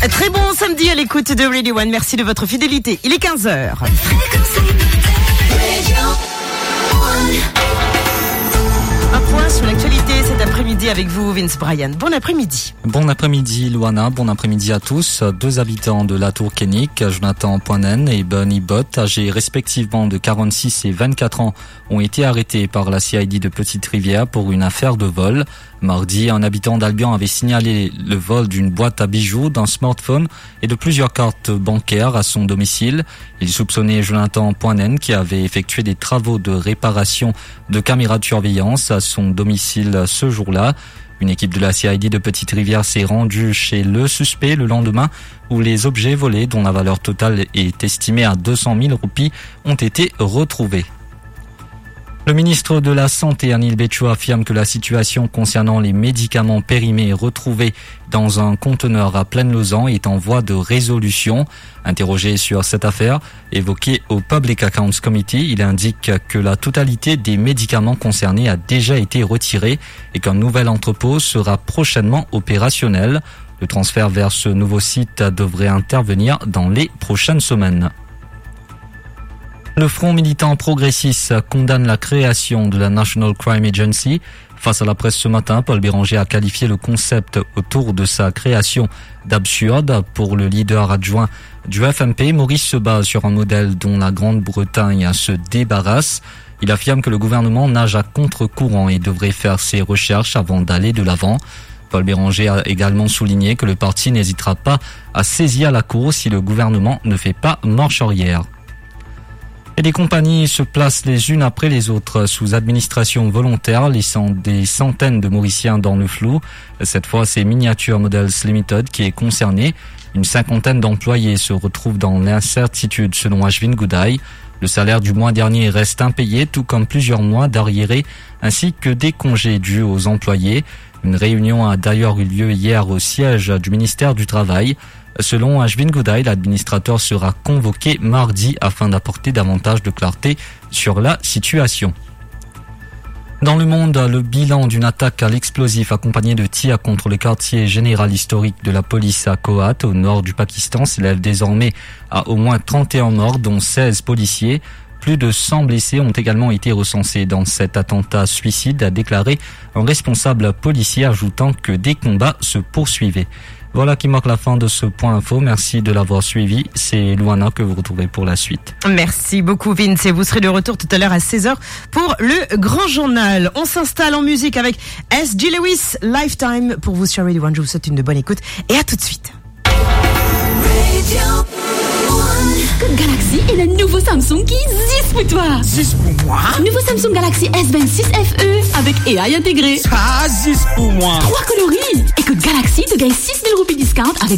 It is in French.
Très bon samedi à l'écoute de Radio One. Merci de votre fidélité. Il est 15h. Un point sur l'actualité cet après-midi avec vous, Vince Bryan. Bon après-midi. Bon après-midi, Luana. Bon après-midi à tous. 2 habitants de la Tour Kénique, Jonathan Poinen et Bunny Bott, âgés respectivement de 46 et 24 ans, ont été arrêtés par la CID de Petite-Rivière pour une affaire de vol. Mardi, un habitant d'Albion avait signalé le vol d'une boîte à bijoux, d'un smartphone et de plusieurs cartes bancaires à son domicile. Il soupçonnait Jonathan Poinen qui avait effectué des travaux de réparation de caméras de surveillance à son domicile ce jour-là. Une équipe de la CID de Petite-Rivière s'est rendue chez le suspect le lendemain où les objets volés, dont la valeur totale est estimée à 200 000 roupies, ont été retrouvés. Le ministre de la Santé, Anil Becho, affirme que la situation concernant les médicaments périmés retrouvés dans un conteneur à Plaine-Lausanne est en voie de résolution. Interrogé sur cette affaire, évoquée au Public Accounts Committee, il indique que la totalité des médicaments concernés a déjà été retirée et qu'un nouvel entrepôt sera prochainement opérationnel. Le transfert vers ce nouveau site devrait intervenir dans les prochaines semaines. Le Front militant progressiste condamne la création de la National Crime Agency. Face à la presse ce matin, Paul Béranger a qualifié le concept autour de sa création d'absurde. Pour le leader adjoint du FMP, Maurice se base sur un modèle dont la Grande-Bretagne se débarrasse. Il affirme que le gouvernement nage à contre-courant et devrait faire ses recherches avant d'aller de l'avant. Paul Béranger a également souligné que le parti n'hésitera pas à saisir la cour si le gouvernement ne fait pas marche arrière. Et les compagnies se placent les unes après les autres sous administration volontaire, laissant des centaines de Mauriciens dans le flou. Cette fois, c'est Miniature Models Limited qui est concerné. Une 50aine d'employés se retrouvent dans l'incertitude selon Ashwin Gudai. Le salaire du mois dernier reste impayé, tout comme plusieurs mois d'arriérés, ainsi que des congés dus aux employés. Une réunion a d'ailleurs eu lieu hier au siège du ministère du Travail. Selon Ashwin Gudai, l'administrateur sera convoqué mardi afin d'apporter davantage de clarté sur la situation. Dans le monde, le bilan d'une attaque à l'explosif accompagnée de tirs contre le quartier général historique de la police à Kohat, au nord du Pakistan, s'élève désormais à au moins 31 morts, dont 16 policiers. Plus de 100 blessés ont également été recensés dans cet attentat suicide, a déclaré un responsable policier, ajoutant que des combats se poursuivaient. Voilà qui marque la fin de ce point info. Merci de l'avoir suivi. C'est Luana que vous retrouvez pour la suite. Merci beaucoup Vince et vous serez de retour tout à l'heure à 16h pour le grand journal. On s'installe en musique avec S.G. Lewis, Lifetime pour vous sur Radio One. Je vous souhaite une bonne écoute et à tout de suite. Code Galaxy et le nouveau Samsung qui existe pour toi. 10 pour moi. Nouveau Samsung Galaxy S26 FE avec AI intégré. Ça, 10 pour moi. 3 coloris. Et Code Galaxy te gagne 6 000 roupies discount avec